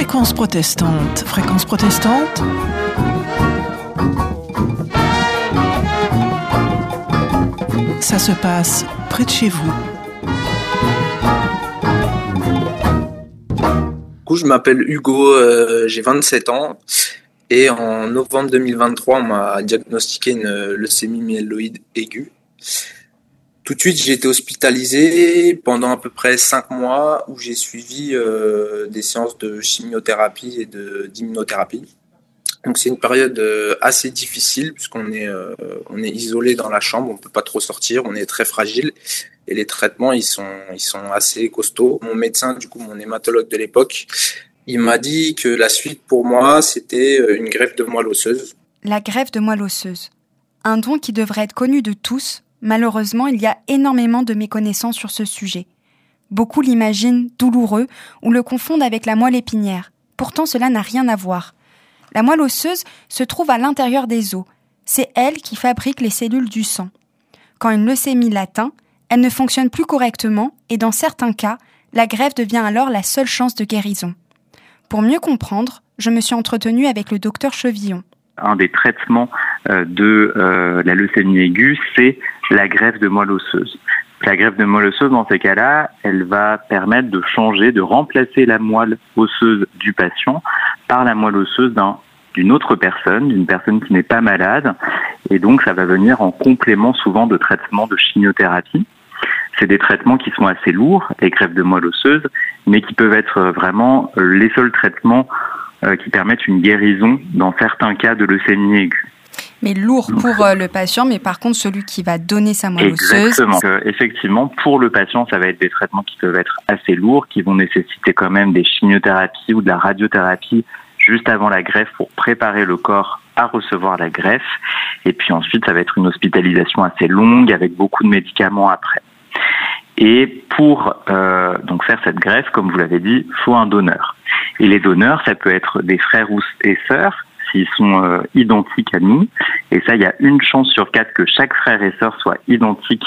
Fréquence protestante. Fréquence protestante. Ça se passe près de chez vous. Je m'appelle Hugo, j'ai 27 ans et en novembre 2023, on m'a diagnostiqué une leucémie myéloïde aiguë. Tout de suite, j'ai été hospitalisé pendant à peu près 5 mois où j'ai suivi des séances de chimiothérapie et d'immunothérapie. Donc c'est une période assez difficile puisqu'on est isolé dans la chambre, on ne peut pas trop sortir, on est très fragile et les traitements ils sont assez costauds. Mon médecin, du coup mon hématologue de l'époque, il m'a dit que la suite pour moi c'était une greffe de moelle osseuse. La greffe de moelle osseuse, un don qui devrait être connu de tous. Malheureusement, il y a énormément de méconnaissances sur ce sujet. Beaucoup l'imaginent douloureux ou le confondent avec la moelle épinière. Pourtant, cela n'a rien à voir. La moelle osseuse se trouve à l'intérieur des os. C'est elle qui fabrique les cellules du sang. Quand une leucémie l'atteint, elle ne fonctionne plus correctement et dans certains cas, la greffe devient alors la seule chance de guérison. Pour mieux comprendre, je me suis entretenue avec le docteur Chevillon. Un des traitements de la leucémie aiguë, c'est la greffe de moelle osseuse. La greffe de moelle osseuse, dans ces cas-là, elle va permettre de changer, de remplacer la moelle osseuse du patient par la moelle osseuse d'une autre personne, d'une personne qui n'est pas malade. Et donc, ça va venir en complément souvent de traitements de chimiothérapie. C'est des traitements qui sont assez lourds, les greffes de moelle osseuse, mais qui peuvent être vraiment les seuls traitements qui permettent une guérison dans certains cas de leucémie aiguë. Mais lourd pour le patient, mais par contre celui qui va donner sa moelle osseuse. Exactement. Effectivement, pour le patient, ça va être des traitements qui peuvent être assez lourds, qui vont nécessiter quand même des chimiothérapies ou de la radiothérapie juste avant la greffe pour préparer le corps à recevoir la greffe. Et puis ensuite, ça va être une hospitalisation assez longue avec beaucoup de médicaments après. Et pour donc faire cette greffe, comme vous l'avez dit, il faut un donneur. Et les donneurs, ça peut être des frères et sœurs, s'ils sont identiques à nous. Et ça, il y a une chance sur 4 que chaque frère et sœur soit identique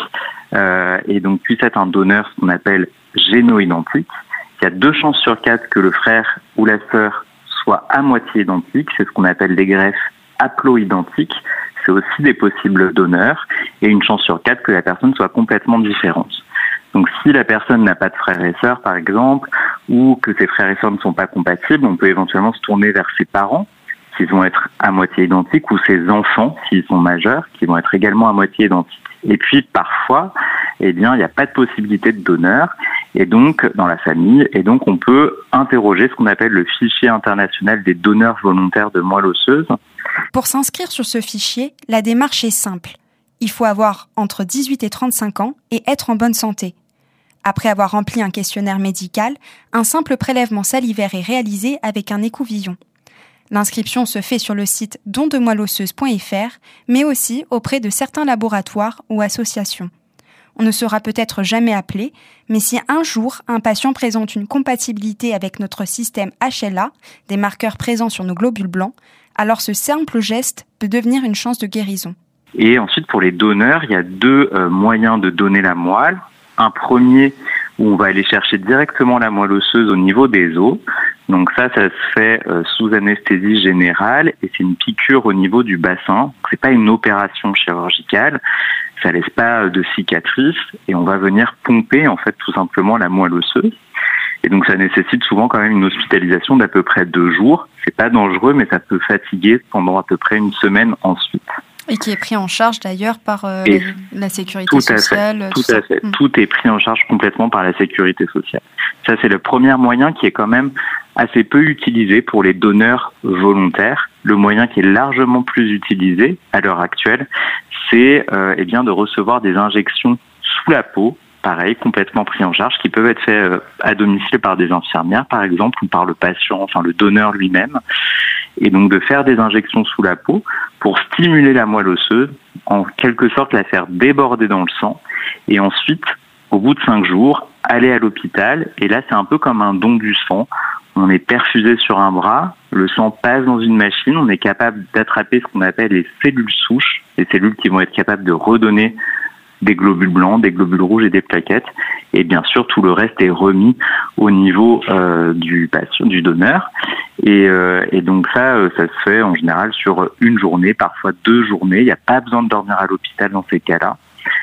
et donc puisse être un donneur, ce qu'on appelle géno-identique. Il y a 2 chances sur 4 que le frère ou la sœur soit à moitié identique. C'est ce qu'on appelle des greffes haplo-identiques. C'est aussi des possibles donneurs. Et une chance sur 4 que la personne soit complètement différente. Donc si la personne n'a pas de frères et sœurs, par exemple, ou que ses frères et sœurs ne sont pas compatibles, on peut éventuellement se tourner vers ses parents, qui vont être à moitié identiques, ou ses enfants, s'ils sont majeurs, qui vont être également à moitié identiques. Et puis parfois, il n'y a pas de possibilité de donneur, et donc dans la famille, et donc on peut interroger ce qu'on appelle le fichier international des donneurs volontaires de moelle osseuse. Pour s'inscrire sur ce fichier, la démarche est simple. Il faut avoir entre 18 et 35 ans et être en bonne santé. Après avoir rempli un questionnaire médical, un simple prélèvement salivaire est réalisé avec un écouvillon. L'inscription se fait sur le site dondemoelleosseuse.fr, mais aussi auprès de certains laboratoires ou associations. On ne sera peut-être jamais appelé, mais si un jour un patient présente une compatibilité avec notre système HLA, des marqueurs présents sur nos globules blancs, alors ce simple geste peut devenir une chance de guérison. Et ensuite, pour les donneurs, il y a 2 moyens de donner la moelle. Un premier où on va aller chercher directement la moelle osseuse au niveau des os. Donc ça se fait sous anesthésie générale et c'est une piqûre au niveau du bassin. C'est pas une opération chirurgicale, ça laisse pas de cicatrice et on va venir pomper en fait tout simplement la moelle osseuse. Et donc ça nécessite souvent quand même une hospitalisation d'à peu près 2 jours. C'est pas dangereux mais ça peut fatiguer pendant à peu près une semaine ensuite. Et qui est pris en charge d'ailleurs par la sécurité sociale. Tout à fait. Tout est pris en charge complètement par la sécurité sociale. Ça, c'est le premier moyen qui est quand même assez peu utilisé pour les donneurs volontaires. Le moyen qui est largement plus utilisé à l'heure actuelle, c'est de recevoir des injections sous la peau, pareil, complètement pris en charge, qui peuvent être faits à domicile par des infirmières, par exemple, ou par le patient, enfin le donneur lui-même. Et donc de faire des injections sous la peau pour stimuler la moelle osseuse, en quelque sorte la faire déborder dans le sang, et ensuite, au bout de 5 jours, aller à l'hôpital, et là c'est un peu comme un don du sang. On est perfusé sur un bras, le sang passe dans une machine, on est capable d'attraper ce qu'on appelle les cellules souches, les cellules qui vont être capables de redonner des globules blancs, des globules rouges et des plaquettes. Et bien sûr, tout le reste est remis au niveau du patient, du donneur. Et donc ça se fait en général sur une journée, parfois 2 journées. Il n'y a pas besoin de dormir à l'hôpital dans ces cas-là.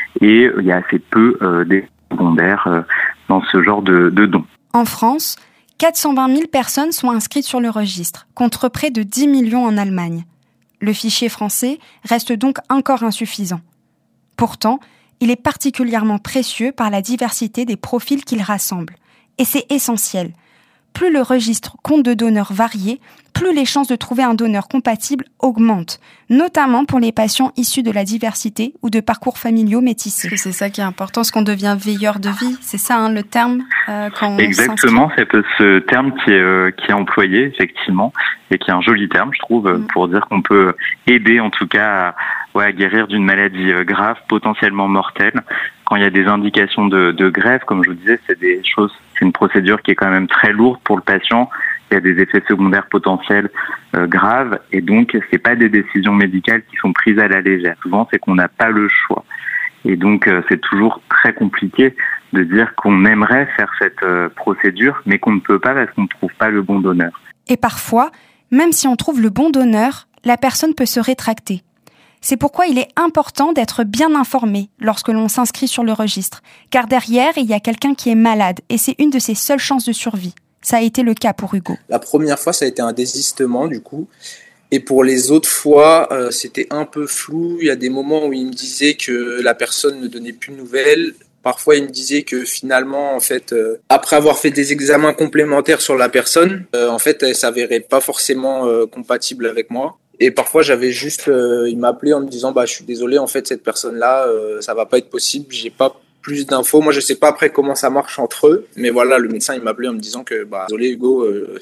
Et il y a assez peu d'effets secondaires dans ce genre de dons. En France, 420 000 personnes sont inscrites sur le registre, contre près de 10 millions en Allemagne. Le fichier français reste donc encore insuffisant. Pourtant, il est particulièrement précieux par la diversité des profils qu'il rassemble. Et c'est essentiel. Plus le registre compte de donneurs variés, plus les chances de trouver un donneur compatible augmentent, notamment pour les patients issus de la diversité ou de parcours familiaux métissés. C'est ça qui est important, parce qu'on devient veilleur de vie, c'est ça le terme quand Exactement, c'est ce terme qui est employé effectivement, et qui est un joli terme je trouve, pour dire qu'on peut aider en tout cas à guérir d'une maladie grave, potentiellement mortelle. Quand il y a des indications de greffe, comme je vous disais, c'est une procédure qui est quand même très lourde pour le patient. Il y a des effets secondaires potentiels graves, et donc c'est pas des décisions médicales qui sont prises à la légère. Souvent, c'est qu'on n'a pas le choix. Et donc, c'est toujours très compliqué de dire qu'on aimerait faire cette procédure, mais qu'on ne peut pas parce qu'on ne trouve pas le bon donneur. Et parfois, même si on trouve le bon donneur, la personne peut se rétracter. C'est pourquoi il est important d'être bien informé lorsque l'on s'inscrit sur le registre, car derrière, il y a quelqu'un qui est malade, et c'est une de ses seules chances de survie. Ça a été le cas pour Hugo. La première fois, ça a été un désistement, du coup. Et pour les autres fois, c'était un peu flou. Il y a des moments où il me disait que la personne ne donnait plus de nouvelles. Parfois, il me disait que finalement, en fait, après avoir fait des examens complémentaires sur la personne, en fait, elle s'avérait pas forcément compatible avec moi. Et parfois, j'avais juste, il m'appelait en me disant, je suis désolé, en fait, cette personne-là, ça va pas être possible. J'ai pas plus d'infos. Moi, je sais pas après comment ça marche entre eux. Mais voilà, le médecin, il m'appelait en me disant que, désolé, Hugo,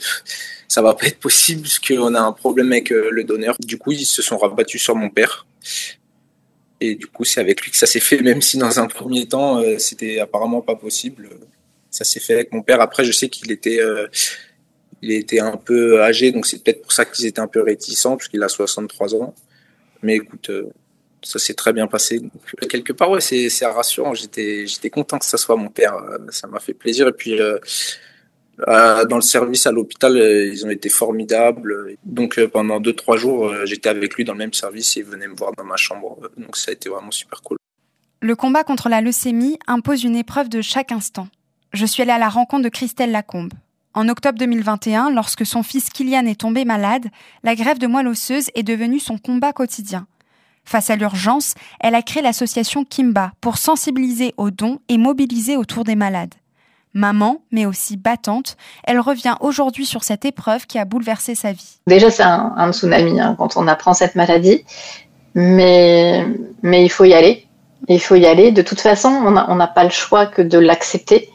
ça va pas être possible parce qu'on a un problème avec le donneur. Du coup, ils se sont rabattus sur mon père. Et du coup, c'est avec lui que ça s'est fait, même si dans un premier temps, c'était apparemment pas possible. Ça s'est fait avec mon père. Après, je sais qu'il était un peu âgé, donc c'est peut-être pour ça qu'ils étaient un peu réticents, parce qu'il a 63 ans. Mais écoute, ça s'est très bien passé. Donc, quelque part, ouais, c'est rassurant. J'étais content que ça soit mon père. Ça m'a fait plaisir. Et puis, dans le service à l'hôpital, ils ont été formidables. Donc, pendant 2-3 jours, j'étais avec lui dans le même service et il venait me voir dans ma chambre. Donc, ça a été vraiment super cool. Le combat contre la leucémie impose une épreuve de chaque instant. Je suis allée à la rencontre de Christelle Lacombe. En octobre 2021, lorsque son fils Kylian est tombé malade, la greffe de moelle osseuse est devenue son combat quotidien. Face à l'urgence, elle a créé l'association Kimba pour sensibiliser aux dons et mobiliser autour des malades. Maman, mais aussi battante, elle revient aujourd'hui sur cette épreuve qui a bouleversé sa vie. Déjà, c'est un tsunami quand on apprend cette maladie, mais il faut y aller. Il faut y aller. De toute façon, on n'a pas le choix que de l'accepter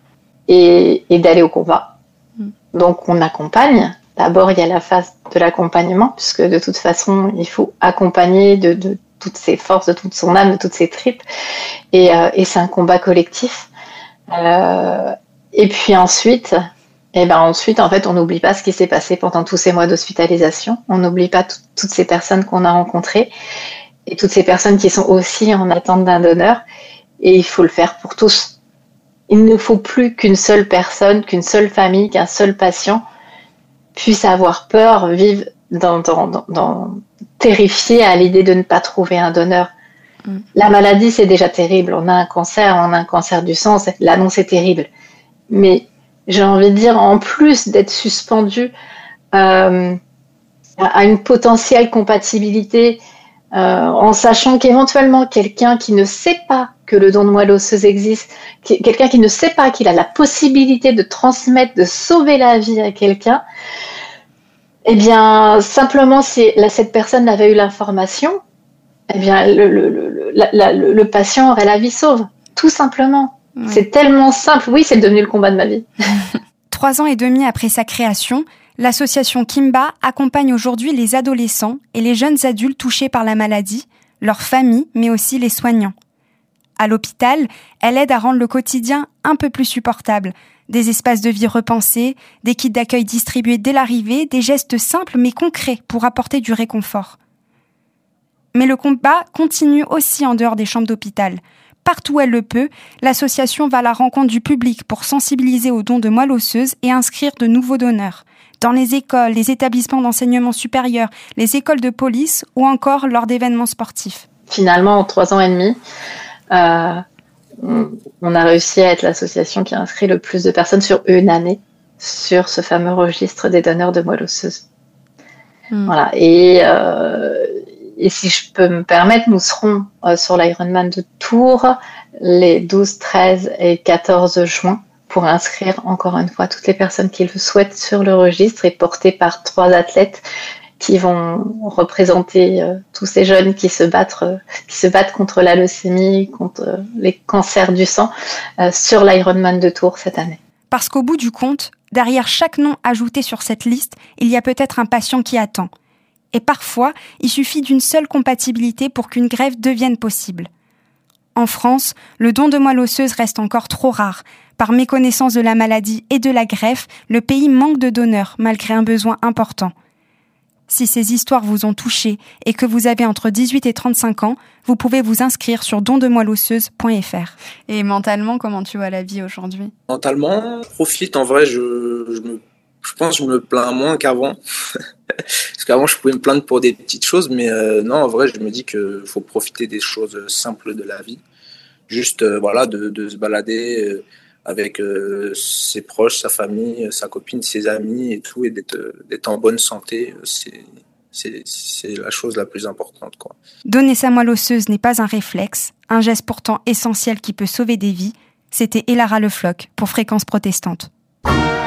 et d'aller au combat. Donc, on accompagne. D'abord, il y a la phase de l'accompagnement, puisque de toute façon, il faut accompagner de toutes ses forces, de toute son âme, de toutes ses tripes. Et c'est un combat collectif. Et puis ensuite, en fait, on n'oublie pas ce qui s'est passé pendant tous ces mois d'hospitalisation. On n'oublie pas toutes ces personnes qu'on a rencontrées et toutes ces personnes qui sont aussi en attente d'un donneur. Et il faut le faire pour tous. Il ne faut plus qu'une seule personne, qu'une seule famille, qu'un seul patient puisse avoir peur, vivre terrifié à l'idée de ne pas trouver un donneur. La maladie, c'est déjà terrible. On a un cancer du sang, l'annonce est terrible. Mais j'ai envie de dire, en plus d'être suspendu à une potentielle compatibilité, en sachant qu'éventuellement quelqu'un qui ne sait pas que le don de moelle osseuse existe, quelqu'un qui ne sait pas qu'il a la possibilité de transmettre, de sauver la vie à quelqu'un, simplement si cette personne avait eu l'information, le patient aurait la vie sauve, tout simplement. Ouais. C'est tellement simple. Oui, c'est devenu le combat de ma vie. 3 ans et demi après sa création, l'association Kimba accompagne aujourd'hui les adolescents et les jeunes adultes touchés par la maladie, leurs familles, mais aussi les soignants. À l'hôpital, elle aide à rendre le quotidien un peu plus supportable. Des espaces de vie repensés, des kits d'accueil distribués dès l'arrivée, des gestes simples mais concrets pour apporter du réconfort. Mais le combat continue aussi en dehors des chambres d'hôpital. Partout où elle le peut, l'association va à la rencontre du public pour sensibiliser aux dons de moelle osseuse et inscrire de nouveaux donneurs. Dans les écoles, les établissements d'enseignement supérieur, les écoles de police ou encore lors d'événements sportifs. Finalement, en 3 ans et demi, on a réussi à être l'association qui a inscrit le plus de personnes sur une année sur ce fameux registre des donneurs de moelle osseuse. Voilà. Et si je peux me permettre, nous serons sur l'Ironman de Tours les 12, 13 et 14 juin pour inscrire encore une fois toutes les personnes qui le souhaitent sur le registre et porté par 3 athlètes qui vont représenter tous ces jeunes qui se battent contre la leucémie, contre les cancers du sang sur l'Ironman de Tours cette année. Parce qu'au bout du compte, derrière chaque nom ajouté sur cette liste, il y a peut-être un patient qui attend. Et parfois, il suffit d'une seule compatibilité pour qu'une greffe devienne possible. En France, le don de moelle osseuse reste encore trop rare. Par méconnaissance de la maladie et de la greffe, le pays manque de donneurs malgré un besoin important. Si ces histoires vous ont touché et que vous avez entre 18 et 35 ans, vous pouvez vous inscrire sur dondemoelleosseuse.fr. Et mentalement, comment tu vois la vie aujourd'hui ? Mentalement, profite. En vrai, je pense que je me plains moins qu'avant. Parce qu'avant, je pouvais me plaindre pour des petites choses, mais non, en vrai, je me dis qu'il faut profiter des choses simples de la vie. Juste, de se balader avec ses proches, sa famille, sa copine, ses amis et tout, et d'être en bonne santé, c'est la chose la plus importante, quoi. Donner sa moelle osseuse n'est pas un réflexe, un geste pourtant essentiel qui peut sauver des vies. C'était Elara Le Floch pour Fréquence Protestante.